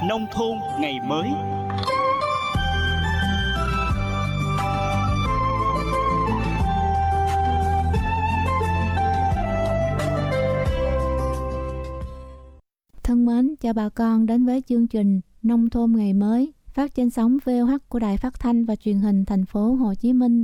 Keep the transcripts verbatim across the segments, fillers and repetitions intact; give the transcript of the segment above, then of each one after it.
Nông thôn ngày mới. Thân mến, chào bà con đến với chương trình Nông thôn ngày mới phát trên sóng vê o hát của Đài Phát thanh và Truyền hình thành phố Hồ Chí Minh.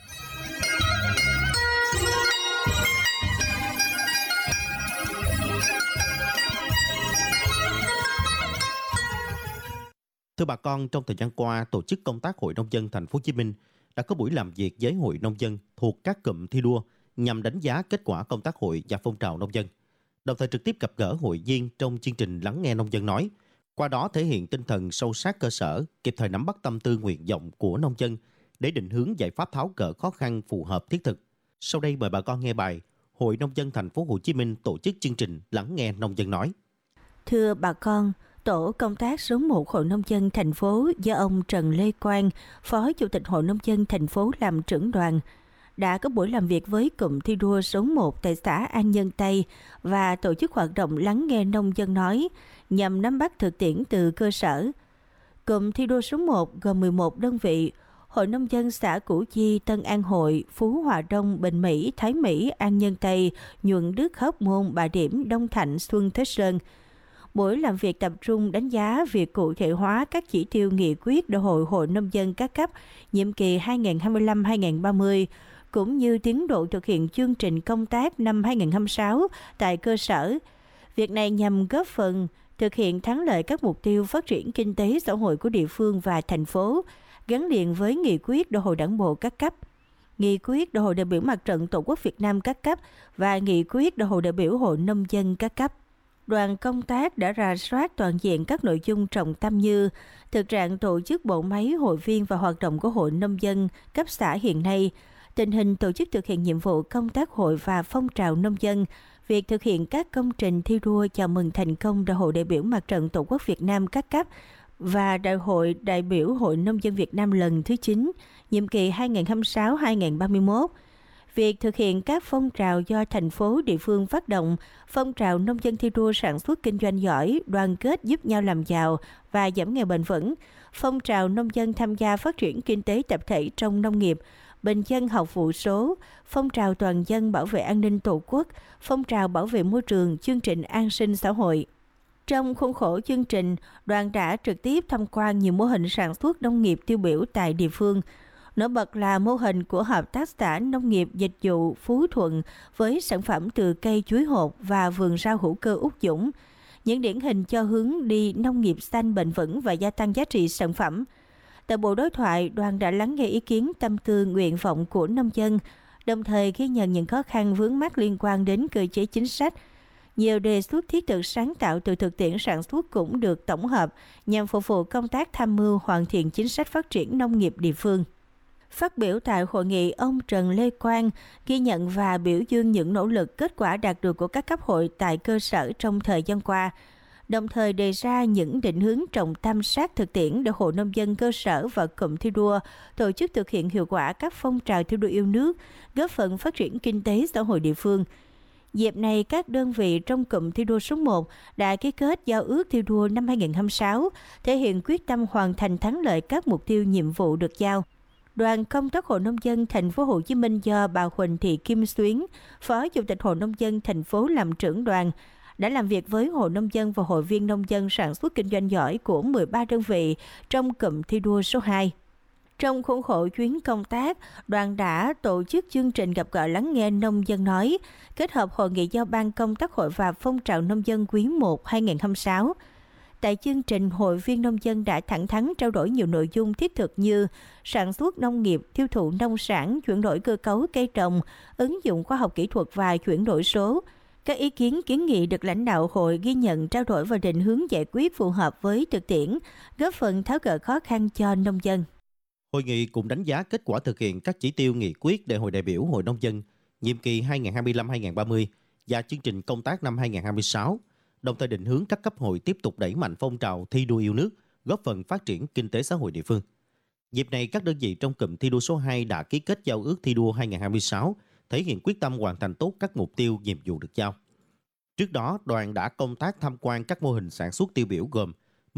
Thưa bà con, trong thời gian qua, tổ chức công tác Hội Nông dân thành phố Hồ Chí Minh đã có buổi làm việc với hội nông dân thuộc các cụm thi đua nhằm đánh giá kết quả công tác hội và phong trào nông dân. Đồng thời trực tiếp gặp gỡ hội viên trong chương trình Lắng nghe nông dân nói, qua đó thể hiện tinh thần sâu sát cơ sở, kịp thời nắm bắt tâm tư nguyện vọng của nông dân để định hướng giải pháp tháo gỡ khó khăn phù hợp thiết thực. Sau đây mời bà con nghe bài Hội Nông dân thành phố Hồ Chí Minh tổ chức chương trình Lắng nghe nông dân nói. Thưa bà con, Tổ công tác số một Hội Nông dân thành phố do ông Trần Lê Quang, Phó Chủ tịch Hội Nông dân thành phố làm trưởng đoàn, đã có buổi làm việc với cụm thi đua số một tại xã An Nhân Tây và tổ chức hoạt động Lắng nghe nông dân nói nhằm nắm bắt thực tiễn từ cơ sở. Cụm thi đua số một gồm mười một đơn vị: Hội Nông dân xã Củ Chi, Tân An Hội, Phú Hòa Đông, Bình Mỹ, Thái Mỹ, An Nhân Tây, Nhuận Đức, Hóc Môn, Bà Điểm, Đông Thạnh, Xuân, Thới Sơn. Buổi làm việc tập trung đánh giá việc cụ thể hóa các chỉ tiêu nghị quyết Đại hội Hội Nông dân các cấp nhiệm kỳ hai nghìn không trăm hai mươi lăm đến hai nghìn không trăm ba mươi, cũng như tiến độ thực hiện chương trình công tác năm hai nghìn không trăm hai mươi sáu tại cơ sở. Việc này nhằm góp phần thực hiện thắng lợi các mục tiêu phát triển kinh tế xã hội của địa phương và thành phố, gắn liền với nghị quyết Đại hội Đảng bộ các cấp, nghị quyết Đại hội đại biểu Mặt trận Tổ quốc Việt Nam các cấp và nghị quyết Đại hội đại biểu Hội Nông dân các cấp. Đoàn công tác đã rà soát toàn diện các nội dung trọng tâm như thực trạng tổ chức bộ máy hội viên và hoạt động của Hội Nông dân cấp xã hiện nay, tình hình tổ chức thực hiện nhiệm vụ công tác hội và phong trào nông dân, việc thực hiện các công trình thi đua chào mừng thành công Đại hội đại biểu Mặt trận Tổ quốc Việt Nam các cấp và Đại hội đại biểu Hội Nông dân Việt Nam lần thứ chín, nhiệm kỳ hai nghìn không trăm hai mươi sáu đến hai nghìn không trăm ba mươi mốt. Việc thực hiện các phong trào do thành phố địa phương phát động, phong trào nông dân thi đua sản xuất kinh doanh giỏi, đoàn kết giúp nhau làm giàu và giảm nghèo bền vững, phong trào nông dân tham gia phát triển kinh tế tập thể trong nông nghiệp, bình dân học vụ số, phong trào toàn dân bảo vệ an ninh Tổ quốc, phong trào bảo vệ môi trường, chương trình an sinh xã hội. Trong khuôn khổ chương trình, đoàn đã trực tiếp tham quan nhiều mô hình sản xuất nông nghiệp tiêu biểu tại địa phương. Nổi bật là mô hình của Hợp tác xã Nông nghiệp Dịch vụ Phú Thuận với sản phẩm từ cây chuối hột và vườn rau hữu cơ Úc Dũng, những điển hình cho hướng đi nông nghiệp xanh bền vững và gia tăng giá trị sản phẩm. Tại buổi đối thoại, đoàn đã lắng nghe ý kiến, tâm tư, nguyện vọng của nông dân, đồng thời ghi nhận những khó khăn vướng mắc liên quan đến cơ chế chính sách. Nhiều đề xuất thiết thực sáng tạo từ thực tiễn sản xuất cũng được tổng hợp nhằm phục vụ công tác tham mưu hoàn thiện chính sách phát triển nông nghiệp địa phương. Phát biểu tại hội nghị, ông Trần Lê Quang ghi nhận và biểu dương những nỗ lực kết quả đạt được của các cấp hội tại cơ sở trong thời gian qua, đồng thời đề ra những định hướng trọng tâm sát thực tiễn để Hội Nông dân cơ sở và cụm thi đua tổ chức thực hiện hiệu quả các phong trào thi đua yêu nước, góp phần phát triển kinh tế xã hội địa phương. Dịp này, các đơn vị trong cụm thi đua số một đã ký kết giao ước thi đua năm hai nghìn không trăm hai mươi sáu, thể hiện quyết tâm hoàn thành thắng lợi các mục tiêu nhiệm vụ được giao. Đoàn công tác Hội Nông dân thành phố Hồ Chí Minh do bà Huỳnh Thị Kim Xuyến, Phó Chủ tịch Hội Nông dân thành phố làm trưởng đoàn, đã làm việc với Hội Nông dân và hội viên nông dân sản xuất kinh doanh giỏi của mười ba đơn vị trong cụm thi đua số hai. Trong khuôn khổ chuyến công tác, đoàn đã tổ chức chương trình gặp gỡ lắng nghe nông dân nói, kết hợp hội nghị do Ban công tác hội và phong trào nông dân quý một hai nghìn không trăm hai mươi sáu. Tại chương trình, hội viên nông dân đã thẳng thắn trao đổi nhiều nội dung thiết thực như sản xuất nông nghiệp, tiêu thụ nông sản, chuyển đổi cơ cấu cây trồng, ứng dụng khoa học kỹ thuật và chuyển đổi số. Các ý kiến kiến nghị được lãnh đạo hội ghi nhận, trao đổi và định hướng giải quyết phù hợp với thực tiễn, góp phần tháo gỡ khó khăn cho nông dân. Hội nghị cũng đánh giá kết quả thực hiện các chỉ tiêu nghị quyết Đại hội đại biểu Hội Nông dân nhiệm kỳ hai nghìn không trăm hai mươi lăm đến hai nghìn không trăm ba mươi và chương trình công tác năm hai nghìn không trăm hai mươi sáu, đồng thời định hướng các cấp hội tiếp tục đẩy mạnh phong trào thi đua yêu nước, góp phần phát triển kinh tế xã hội địa phương. Dịp này, các đơn vị trong cụm thi đua số hai đã ký kết giao ước thi đua hai nghìn không trăm hai mươi sáu, thể hiện quyết tâm hoàn thành tốt các mục tiêu, nhiệm vụ được giao. Trước đó, đoàn đã công tác tham quan các mô hình sản xuất tiêu biểu gồm